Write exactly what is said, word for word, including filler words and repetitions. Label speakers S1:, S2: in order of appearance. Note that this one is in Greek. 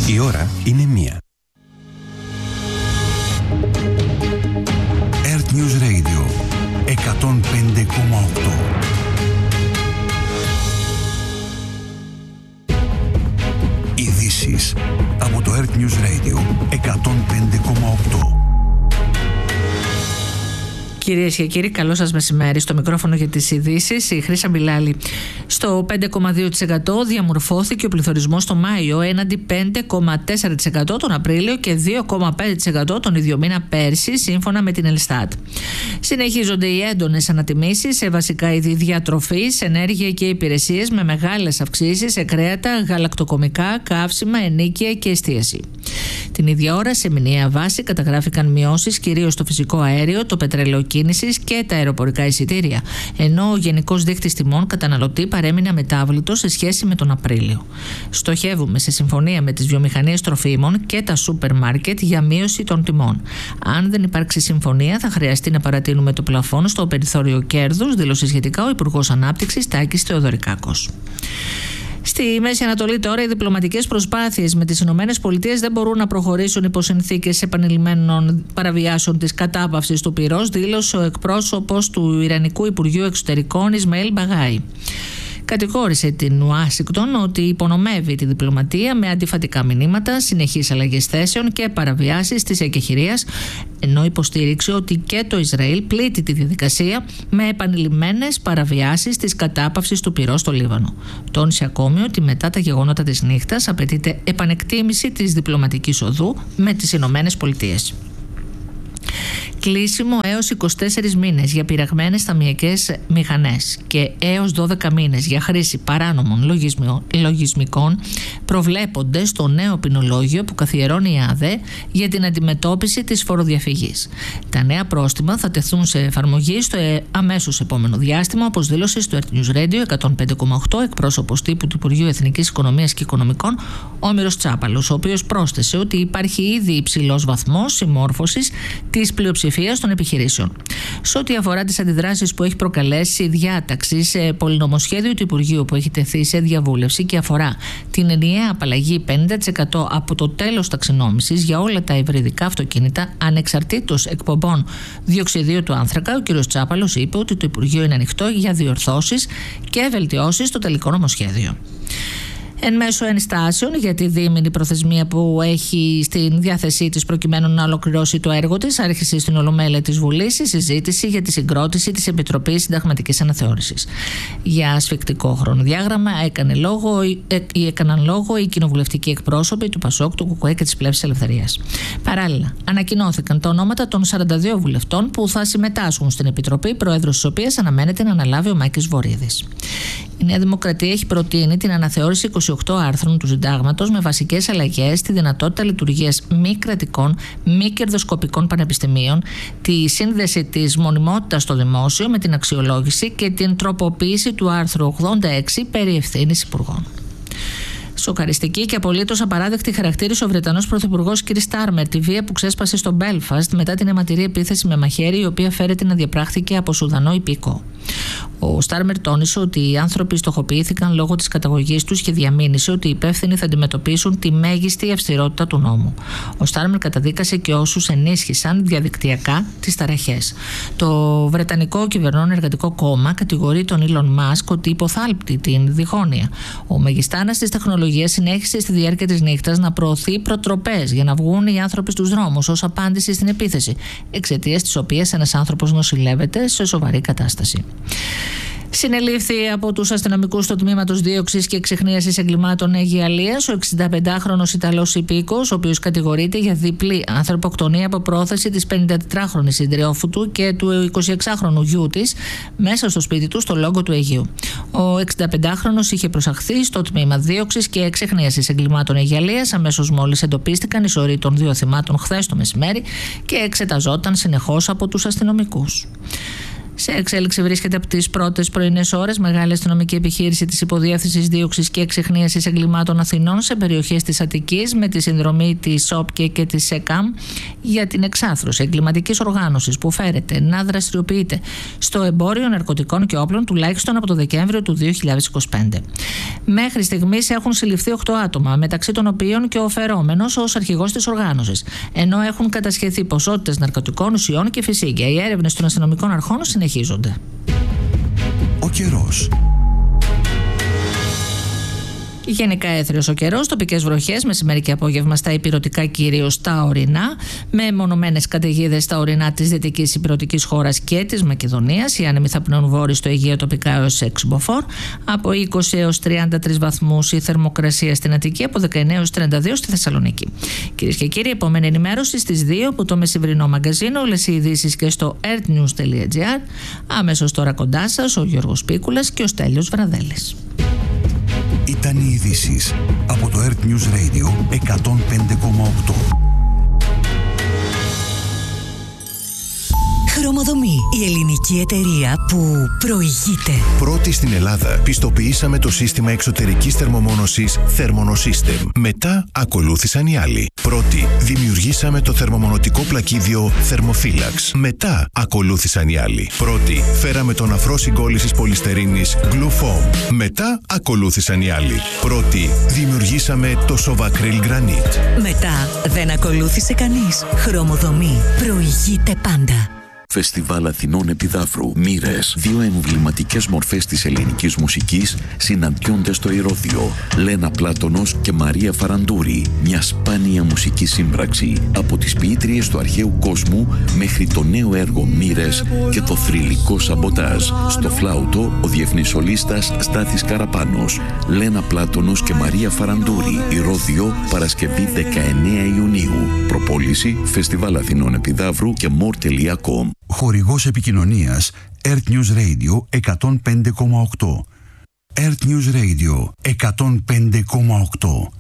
S1: Η ώρα είναι μία. Earth News Radio εκατόν πέντε κόμμα οκτώ. Ειδήσεις από το Earth News Radio εκατόν πέντε κόμμα οκτώ.
S2: Κυρίες και κύριοι, καλό σας μεσημέρι. Στο μικρόφωνο για τις ειδήσεις, η Χρύσα Μπιλάλη. Στο πέντε κόμμα δύο τοις εκατό διαμορφώθηκε ο πληθωρισμός το Μάιο, έναντι πέντε κόμμα τέσσερα τοις εκατό τον Απρίλιο και δύο κόμμα πέντε τοις εκατό τον ίδιο μήνα πέρσι, σύμφωνα με την Ελστάτ. Συνεχίζονται οι έντονες ανατιμήσεις σε βασικά είδη διατροφής, ενέργεια και υπηρεσίες, με μεγάλες αυξήσεις σε κρέατα, γαλακτοκομικά, καύσιμα, ενοίκια και εστίαση. Την ίδια ώρα, σε μηνιαία βάση, καταγράφηκαν μειώσεις κυρίως στο φυσικό αέριο, το πετρέλαιο κίνησης και τα αεροπορικά εισιτήρια, ενώ ο γενικός δείκτης τιμών καταναλωτή παρέμεινε αμετάβλητος σε σχέση με τον Απρίλιο. Στοχεύουμε σε συμφωνία με τις βιομηχανίες τροφίμων και τα σούπερ μάρκετ για μείωση των τιμών. Αν δεν υπάρξει συμφωνία, θα χρειαστεί να παρατείνουμε το πλαφόν στο περιθώριο κέρδους, δήλωσε σχετικά ο Υπουργός Ανάπτυξης Τάκης Θεοδωρικάκος. Στη Μέση Ανατολή τώρα, οι διπλωματικές προσπάθειες με τις Ηνωμένες Πολιτείες δεν μπορούν να προχωρήσουν υπό συνθήκες επανειλημμένων παραβιάσεων της κατάπαυσης του πυρός, δήλωσε ο εκπρόσωπος του Ιρανικού Υπουργείου Εξωτερικών Ισμαήλ Μπαγάη. Κατηγόρησε την Ουάσιγκτον ότι υπονομεύει τη διπλωματία με αντιφατικά μηνύματα, συνεχείς αλλαγές θέσεων και παραβιάσεις της εκεχηρίας, ενώ υποστήριξε ότι και το Ισραήλ πλήττει τη διαδικασία με επανειλημμένες παραβιάσεις της κατάπαυσης του πυρός στο Λίβανο. Τόνισε ακόμη ότι μετά τα γεγονότα της νύχτας απαιτείται επανεκτίμηση της διπλωματικής οδού με τις Ηνωμένες Πολιτείες. Κλείσιμο έως είκοσι τέσσερις μήνες για πειραγμένες ταμειακές μηχανές και έως δώδεκα μήνες για χρήση παράνομων λογισμικών προβλέπονται στο νέο ποινολόγιο που καθιερώνει η ΑΔΕ για την αντιμετώπιση της φοροδιαφυγής. Τα νέα πρόστιμα θα τεθούν σε εφαρμογή στο αμέσως επόμενο διάστημα, όπως δήλωσε στο Earth News Radio εκατόν πέντε κόμμα οκτώ εκπρόσωπος τύπου του Υπουργείου Εθνικής Οικονομίας και Οικονομικών, Όμηρος Τσάπαλος, ο οποίος πρόσθεσε ότι υπάρχει ήδη υψηλός βαθμός συμμόρφωσης της πλειοψηφίας των επιχειρήσεων. Σε ό,τι αφορά τις αντιδράσεις που έχει προκαλέσει η διάταξη σε πολυνομοσχέδιο του Υπουργείου που έχει τεθεί σε διαβούλευση και αφορά την ενιαία απαλλαγή πενήντα τοις εκατό από το τέλος ταξινόμησης για όλα τα υβριδικά αυτοκίνητα ανεξαρτήτως εκπομπών διοξιδίου του άνθρακα, ο κ. Τσάπαλος είπε ότι το Υπουργείο είναι ανοιχτό για διορθώσεις και βελτιώσεις στο τελικό νομοσχέδιο. Εν μέσω ενστάσεων για τη δίμηνη προθεσμία που έχει στην διάθεσή της προκειμένου να ολοκληρώσει το έργο της, άρχισε στην Ολομέλεια της Βουλής η συζήτηση για τη συγκρότηση της Επιτροπής Συνταγματικής Αναθεώρησης. Για ασφικτικό χρονοδιάγραμμα έκανε λόγο, ε, έκαναν λόγο οι κοινοβουλευτικοί εκπρόσωποι του ΠΑΣΟΚ, του ΚΚΕ και της Πλεύσης Ελευθερίας. Παράλληλα, ανακοινώθηκαν τα ονόματα των σαράντα δύο βουλευτών που θα συμμετάσχουν στην Επιτροπή, πρόεδρος της οποίας αναμένεται να αναλάβει ο Μάκης Βορίδης. Η Νέα Δημοκρατία έχει προτείνει την αναθεώρηση είκοσι οκτώ άρθρων του Συντάγματος με βασικές αλλαγές στη δυνατότητα λειτουργίας μη κρατικών, μη κερδοσκοπικών πανεπιστημίων, τη σύνδεση της μονιμότητας στο δημόσιο με την αξιολόγηση και την τροποποίηση του άρθρου ογδόντα έξι περί ευθύνης υπουργών. Σοκαριστική και απολύτως απαράδεκτη χαρακτήρισε ο Βρετανός Πρωθυπουργός κ. Στάρμερ τη βία που ξέσπασε στο Μπέλφαστ μετά την αιματηρή επίθεση με μαχαίρι, η οποία φέρεται να διαπράχθηκε από Σουδανό υπήκο. Ο Στάρμερ τόνισε ότι οι άνθρωποι στοχοποιήθηκαν λόγω της καταγωγής τους και διαμήνυσε ότι οι υπεύθυνοι θα αντιμετωπίσουν τη μέγιστη αυστηρότητα του νόμου. Ο Στάρμερ καταδίκασε και όσους ενίσχυσαν διαδικτυακά τις ταραχές. Το Βρετανικό Κυβερνών Εργατικό Κόμμα κατηγορεί τον Ήλον Μάσκ ότι υποθάλπτει την διχόνοια. Ο μεγιστάνας της τεχνολογίας συνέχισε στη διάρκεια της νύχτας να προωθεί προτροπές για να βγουν οι άνθρωποι στους δρόμους ως απάντηση στην επίθεση, εξαιτίας της οποίας ένας άνθρωπος νοσηλεύεται σε σοβαρή κατάσταση. Συνελήφθη από τους αστυνομικούς του τμήματος δίωξης και εξεχνίασης εγκλημάτων Αιγιαλίας ο εξηνταπεντάχρονος Ιταλός υπήκοος, ο οποίος κατηγορείται για διπλή ανθρωποκτονία από πρόθεση της πενηντατετράχρονης συντριόφου του και του εικοσιεξάχρονου γιού της μέσα στο σπίτι του στο Λόγκο του Αιγείου. Ο εξηνταπεντάχρονος είχε προσαχθεί στο τμήμα δίωξης και εξεχνίασης εγκλημάτων Αιγιαλίας αμέσως μόλις εντοπίστηκαν οι σωροί των δύο θυμάτων χθες το μεσημέρι και εξεταζόταν συνεχώς από τους αστυνομικούς. Σε εξέλιξη βρίσκεται από τις πρώτες πρωινές ώρες μεγάλη αστυνομική επιχείρηση της Υποδιεύθυνσης Δίωξης και Εξιχνίασης Εγκλημάτων Αθηνών σε περιοχές της Αττικής με τη συνδρομή της ΟΠΚΕ και της ΣΕΚΑΜ για την εξάθρωση εγκληματικής οργάνωσης που φέρεται να δραστηριοποιείται στο εμπόριο ναρκωτικών και όπλων τουλάχιστον από το Δεκέμβριο του δύο χιλιάδες είκοσι πέντε. Μέχρι στιγμής έχουν συλληφθεί οκτώ άτομα, μεταξύ των οποίων και ο φερόμενος ως αρχηγός της οργάνωσης, ενώ έχουν κατασχεθεί ποσότητες ναρκωτικών ουσιών και φυσίγγια. Οι έρευνες των αστυνομικών αρχών συνεχίζονται.
S1: Ο καιρός.
S2: Γενικά έθριος ο καιρός, τοπικές βροχές, μεσημέρι και απόγευμα στα ηπειρωτικά, κυρίως τα ορεινά, με μονομένες καταιγίδες στα ορεινά της δυτικής ηπειρωτικής χώρας και της Μακεδονίας. Οι άνεμοι θα πνέουν βόρειοι στο Αιγαίο τοπικά έως έξι μποφόρ, από είκοσι έως τριάντα τρεις βαθμούς η θερμοκρασία στην Αττική, από δεκαεννέα έως τριάντα δύο στη Θεσσαλονίκη. Κυρίες και κύριοι, επόμενη ενημέρωση στις δύο από το μεσημβρινό μαγκαζίνο, όλες οι ειδήσεις και στο ertnews τελεία gr. Αμέσως τώρα κοντά σας ο Γιώργος Πίκουλας και ο Στέλιος Βραδέλης.
S1: Ήταν οι ειδήσεις από το Earth News Radio εκατόν πέντε κόμμα οκτώ.
S3: Χρωμοδομή, η ελληνική εταιρεία που προηγείται.
S4: Πρώτη στην Ελλάδα, πιστοποιήσαμε το σύστημα εξωτερικής θερμομόνωσης Thermonosystem. Μετά ακολούθησαν οι άλλοι. Πρώτη, δημιουργήσαμε το θερμομονωτικό πλακίδιο Thermophilax. Μετά ακολούθησαν οι άλλοι. Πρώτη, φέραμε τον αφρό συγκόλλησης πολυστερίνης Glufoam. Μετά ακολούθησαν οι άλλοι. Πρώτη, δημιουργήσαμε το Sovacryl Granite.
S3: Μετά δεν ακολούθησε κανείς. Χρωμοδομή, προηγείται πάντα.
S5: Φεστιβάλ Αθηνών Επιδάφρου. Μοίρες. Δύο εμβληματικές μορφές της ελληνικής μουσικής συναντιόνται στο Ηρώδειο. Λένα Πλάτωνος και Μαρία Φαραντούρη. Μια σπάνια μουσική σύμπραξη. Από τις ποιήτριες του αρχαίου κόσμου μέχρι το νέο έργο Μοίρες και το θρυλικό Σαμποτάζ. Στο φλάουτο ο διεθνής σολίστας Στάθης Καραπάνος. Λένα Πλάτωνος και Μαρία Φαραντούρη. Ηρώδειο, Παρασκευή δεκαεννέα Ιουνίου. Προπόληση Φεστιβάλ Αθηνών Επιδάφρου και more τελεία com.
S1: Χορηγός επικοινωνίας Earth News Radio εκατόν πέντε κόμμα οκτώ. Earth News Radio εκατόν πέντε κόμμα οκτώ.